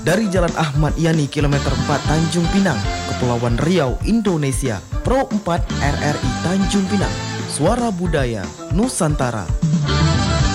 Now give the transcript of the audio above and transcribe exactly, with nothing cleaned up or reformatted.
dari Jalan Ahmad Yani kilometer empat Tanjung Pinang, Kepulauan Riau, Indonesia. Pro empat R R I Tanjung Pinang, suara budaya Nusantara.